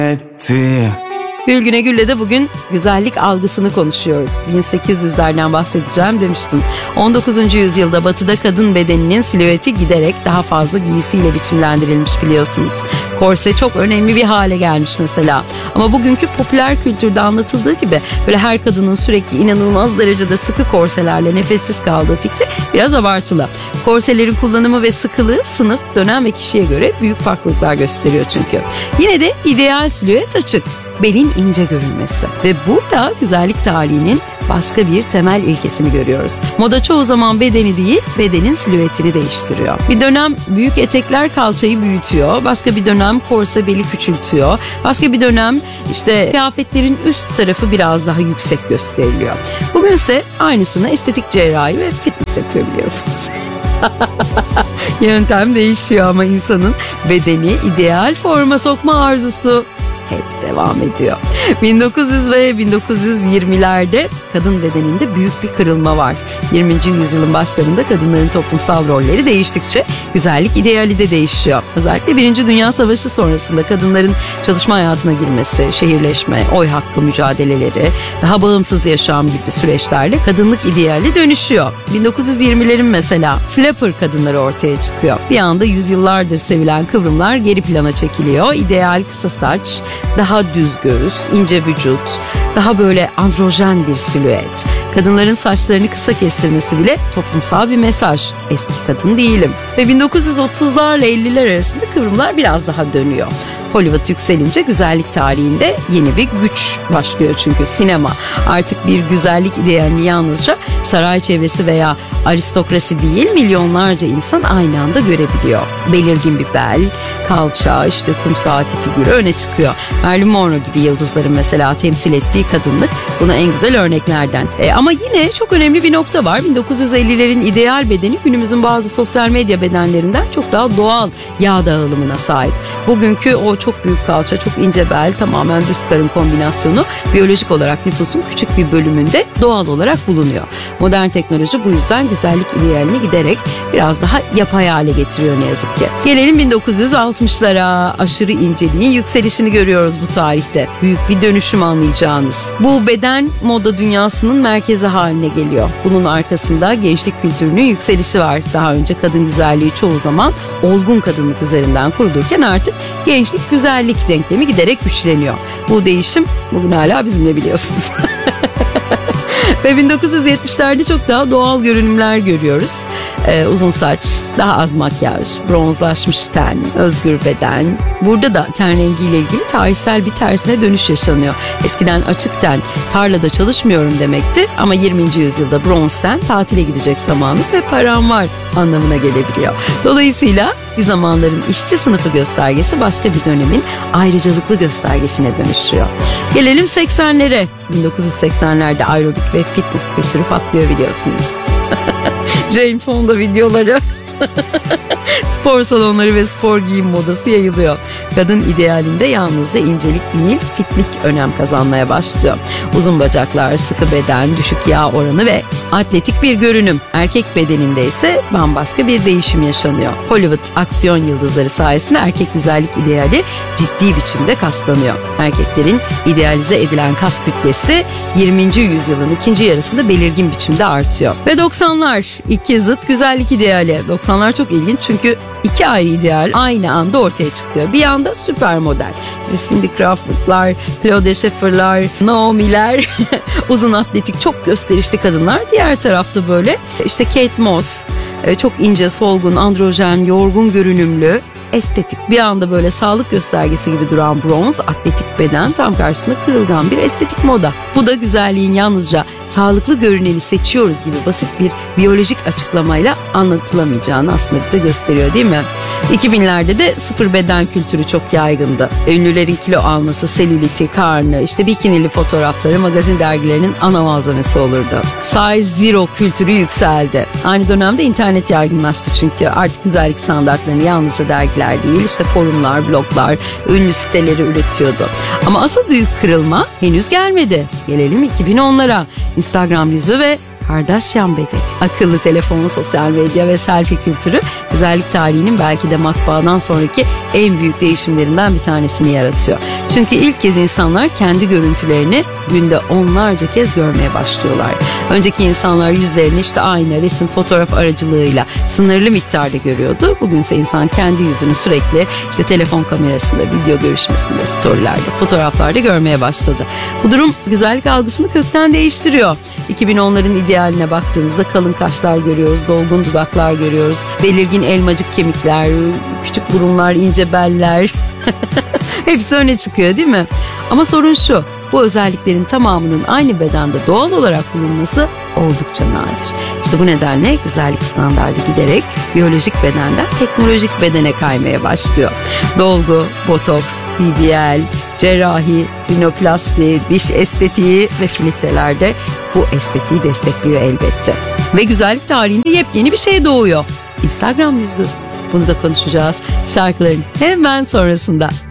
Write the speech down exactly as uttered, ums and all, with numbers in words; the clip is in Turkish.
etti. Gül Güne Gül'le de bugün güzellik algısını konuşuyoruz. bin sekiz yüzlerden bahsedeceğim demiştim. on dokuzuncu yüzyılda batıda kadın bedeninin silüeti giderek daha fazla giysiyle biçimlendirilmiş biliyorsunuz. Korse çok önemli bir hale gelmiş mesela. Ama bugünkü popüler kültürde anlatıldığı gibi böyle her kadının sürekli inanılmaz derecede sıkı korselerle nefessiz kaldığı fikri biraz abartılı. Korselerin kullanımı ve sıkılığı sınıf, dönem ve kişiye göre büyük farklılıklar gösteriyor çünkü. Yine de ideal silüet açık. Belin ince görünmesi ve burada güzellik tarihinin başka bir temel ilkesini görüyoruz. Moda çoğu zaman bedeni değil, bedenin silüetini değiştiriyor. Bir dönem büyük etekler kalçayı büyütüyor, başka bir dönem korse beli küçültüyor, başka bir dönem işte kıyafetlerin üst tarafı biraz daha yüksek gösteriliyor. Bugünse aynısını estetik cerrahi ve fitness yapıyor biliyorsunuz. Yöntem değişiyor ama insanın bedeni ideal forma sokma arzusu hep devam ediyor. bin dokuz yüz ve bin dokuz yüz yirmilerde kadın bedeninde büyük bir kırılma var. yirminci yüzyılın başlarında kadınların toplumsal rolleri değiştikçe güzellik ideali de değişiyor. Özellikle Birinci Dünya Savaşı sonrasında kadınların çalışma hayatına girmesi, şehirleşme, oy hakkı mücadeleleri, daha bağımsız yaşam gibi süreçlerle kadınlık ideali dönüşüyor. bin dokuz yüz yirmilerin mesela flapper kadınları ortaya çıkıyor. Bir anda yüzyıllardır sevilen kıvrımlar geri plana çekiliyor. İdeal kısa saç, daha düz göğüs, ince vücut, daha böyle androjen bir silüet. Kadınların saçlarını kısa kestirmesi bile toplumsal bir mesaj. Eski kadın değilim. Ve bin dokuz yüz otuzlarla elliler arasında kıvrımlar biraz daha dönüyor. Hollywood yükselince güzellik tarihinde yeni bir güç başlıyor çünkü sinema artık bir güzellik idealini yalnızca saray çevresi veya aristokrasi değil milyonlarca insan aynı anda görebiliyor. Belirgin bir bel, kalça, işte kum saati figürü öne çıkıyor. Marilyn Monroe gibi yıldızların mesela temsil ettiği kadınlık buna en güzel örneklerden. E, ama yine çok önemli bir nokta var. bin dokuz yüz ellilerin ideal bedeni günümüzün bazı sosyal medya bedenlerinden çok daha doğal yağ dağılımına sahip. Bugünkü o çok büyük kalça, çok ince bel, tamamen düz karın kombinasyonu biyolojik olarak nüfusun küçük bir bölümünde doğal olarak bulunuyor. Modern teknoloji bu yüzden güzellik idealini giderek biraz daha yapay hale getiriyor ne yazık ki. Gelelim bin dokuz yüz altmışlara. Aşırı inceliğin yükselişini görüyoruz bu tarihte. Büyük bir dönüşüm anlayacağınız. Bu beden moda dünyasının merkezi haline geliyor. Bunun arkasında gençlik kültürünün yükselişi var. Daha önce kadın güzelliği çoğu zaman olgun kadınlık üzerinden kurulurken artık gençlik güzellik denklemi giderek güçleniyor. Bu değişim bugün hala bizimle biliyorsunuz. Ve bin dokuz yüz yetmişlerde çok daha doğal görünümler görüyoruz. Ee, uzun saç, daha az makyaj, bronzlaşmış ten, özgür beden. Burada da ten rengiyle ilgili tarihsel bir tersine dönüş yaşanıyor. Eskiden açık ten, tarlada çalışmıyorum demekti ama yirminci yüzyılda bronz ten, tatile gidecek zamanı ve param var anlamına gelebiliyor. Dolayısıyla bir zamanların işçi sınıfı göstergesi başka bir dönemin ayrıcalıklı göstergesine dönüşüyor. Gelelim seksenlere. bin dokuz yüz seksenlerde aerobik ve fitness kültürü patlıyor biliyorsunuz. Jane Fonda videoları, spor salonları ve spor giyim modası yayılıyor. Kadın idealinde yalnızca incelik değil, fitlik önem kazanmaya başlıyor. Uzun bacaklar, sıkı beden, düşük yağ oranı ve atletik bir görünüm. Erkek bedeninde ise bambaşka bir değişim yaşanıyor. Hollywood aksiyon yıldızları sayesinde erkek güzellik ideali ciddi biçimde kaslanıyor. Erkeklerin idealize edilen kas kütlesi yirminci yüzyılın ikinci yarısında belirgin biçimde artıyor. Ve doksanlar, iki zıt güzellik ideali. doksanlar çok ilginç çünkü iki ayrı ideal aynı anda ortaya çıkıyor. Bir yanda süper model, işte Cindy Crawford'lar, Claudia Schiffer'lar, Naomi'ler, uzun atletik çok gösterişli kadınlar. Diğer tarafta böyle işte Kate Moss, çok ince, solgun, androjen, yorgun görünümlü, estetik, bir anda böyle sağlık göstergesi gibi duran bronz, atletik beden, tam karşısında kırılgan bir estetik moda. Bu da güzelliğin yalnızca sağlıklı görüneni seçiyoruz gibi basit bir biyolojik açıklamayla anlatılamayacağını aslında bize gösteriyor değil mi? iki binlerde de sıfır beden kültürü çok yaygındı. Ünlülerin kilo alması, selüliti, karnı, işte bikinili fotoğrafları magazin dergilerinin ana malzemesi olurdu. Size Zero kültürü yükseldi. Aynı dönemde internet yaygınlaştı çünkü artık güzellik standartlarını yalnızca dergiler değil, işte forumlar, bloglar, ünlü siteleri üretiyordu. Ama asıl büyük kırılma henüz gelmedi. Gelelim iki bin onlara. Instagram yüzü ve Kardashian bedeni. Akıllı telefon, sosyal medya ve selfie kültürü güzellik tarihinin belki de matbaadan sonraki en büyük değişimlerinden bir tanesini yaratıyor. Çünkü ilk kez insanlar kendi görüntülerini günde onlarca kez görmeye başlıyorlar. Önceki insanlar yüzlerini işte ayna, resim, fotoğraf aracılığıyla sınırlı miktarda görüyordu. Bugünse insan kendi yüzünü sürekli işte telefon kamerasında, video görüşmesinde, storylerde, fotoğraflarda görmeye başladı. Bu durum güzellik algısını kökten değiştiriyor. iki bin onların idealine baktığımızda kalın kaşlar görüyoruz, dolgun dudaklar görüyoruz, belirgin elmacık kemikler, küçük burunlar, ince beller. Hepsi öne çıkıyor değil mi? Ama sorun şu, bu özelliklerin tamamının aynı bedende doğal olarak bulunması oldukça nadir. İşte bu nedenle güzellik standardı giderek biyolojik bedenden teknolojik bedene kaymaya başlıyor. Dolgu, botoks, B B L, cerrahi, rinoplasti, diş estetiği ve filtreler de bu estetiği destekliyor elbette. Ve güzellik tarihinde yepyeni bir şey doğuyor. Instagram yüzü. Bunu da konuşacağız şarkıların hemen sonrasında.